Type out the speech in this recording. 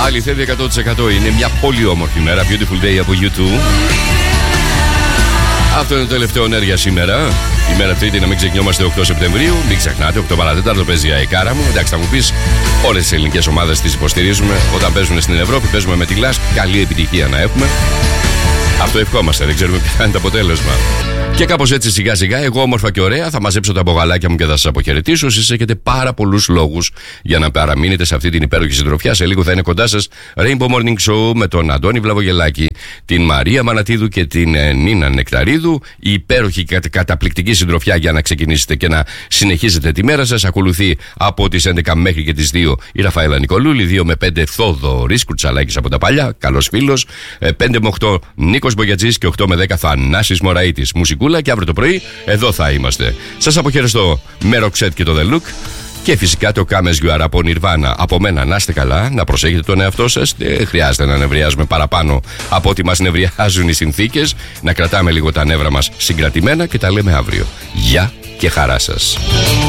Αληθεύει 100%. Είναι μια πολύ όμορφη μέρα. Beautiful day από YouTube. Αυτό είναι το τελευταίο νερ για σήμερα. Η μέρα Τρίτη, να μην ξεχνιόμαστε, 8 Σεπτεμβρίου. Μην ξεχνάτε, 8 παρατέταρτο παίζει η αεκάρα μου. Εντάξει, θα μου πει, όλες τις ελληνικές ομάδες τις υποστηρίζουμε. Όταν παίζουν στην Ευρώπη, παίζουμε με τη Λάσκ. Καλή επιτυχία να έχουμε. Αυτό ευχόμαστε, δεν ξέρουμε ποιο θα είναι το αποτέλεσμα. Και κάπως έτσι σιγά σιγά, εγώ όμορφα και ωραία θα μαζέψω τα μπογαλάκια μου και θα σας αποχαιρετήσω. Εσείς έχετε πάρα πολλούς λόγους για να παραμείνετε σε αυτή την υπέροχη συντροφιά. Σε λίγο θα είναι κοντά σας Rainbow Morning Show με τον Αντώνη Βλαβογελάκη, την Μαρία Μανατίδου και την Νίνα Νεκταρίδου. Η υπέροχη καταπληκτική συντροφιά για να ξεκινήσετε και να συνεχίσετε τη μέρα σας. Ακολουθεί από τις 11 μέχρι και τις 2 η Ραφαέλα Νικολούλη, 2 με 5 Θόδωρης Κουρτσαλάκης από τα παλιά, καλός φίλος, 5 με 8 Νίκος Μπογιατζής και 8 με 10 Θανάσης Μωραΐτης. Μουσικούλα και αύριο το πρωί εδώ θα είμαστε. Σας αποχαιρεστώ με Roxette και το The Look. Και φυσικά το Come As You Are από Nirvana. Από μένα να είστε καλά, να προσέχετε τον εαυτό σας. Δεν χρειάζεται να νευριάζουμε παραπάνω από ό,τι μας νευριάζουν οι συνθήκες. Να κρατάμε λίγο τα νεύρα μας συγκρατημένα και τα λέμε αύριο. Γεια και χαρά σας.